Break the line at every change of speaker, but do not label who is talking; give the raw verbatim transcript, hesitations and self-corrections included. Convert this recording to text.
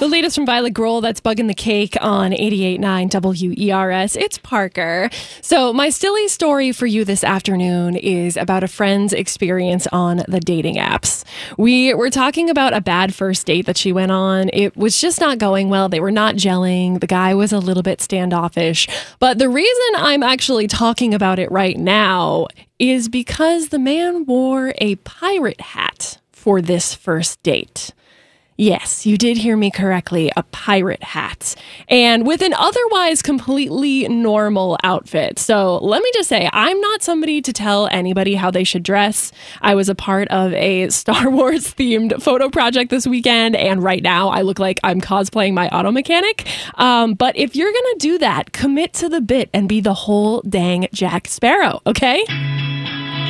The latest from Violet Grohl, that's Bugging the Cake on eighty-eight point nine W E R S. It's Parker. So my silly story for you this afternoon is about a friend's experience on the dating apps. We were talking about a bad first date that she went on. It was just not going well. They were not gelling. The guy was a little bit standoffish. But the reason I'm actually talking about it right now is because the man wore a pirate hat for this first date. Yes, you did hear me correctly, a pirate hat. And with an otherwise completely normal outfit. So let me just say, I'm not somebody to tell anybody how they should dress. I was a part of a Star Wars themed photo project this weekend, and right now I look like I'm cosplaying my auto mechanic. Um, but if you're gonna do that, commit to the bit and be the whole dang Jack Sparrow, okay?